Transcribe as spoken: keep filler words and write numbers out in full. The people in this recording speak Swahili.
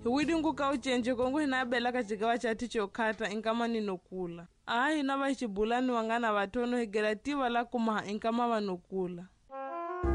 Huidingu ka uchenje kongu hinabela kachigawa chati chokata inkama ninokula. Aha hinaba ichibulani wangana watono higerati wala kumaha inkama wanokula.